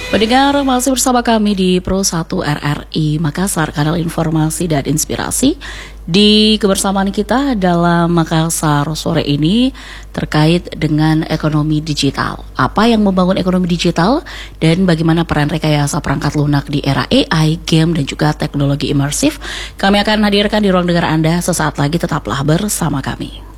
Pendengar masih bersama kami di Pro 1 RRI Makassar, kanal informasi dan inspirasi. Di kebersamaan kita dalam Makassar sore ini terkait dengan ekonomi digital. Apa yang membangun ekonomi digital dan bagaimana peran rekayasa perangkat lunak di era AI, game dan juga teknologi imersif. Kami akan hadirkan di ruang dengar Anda sesaat lagi, tetaplah bersama kami.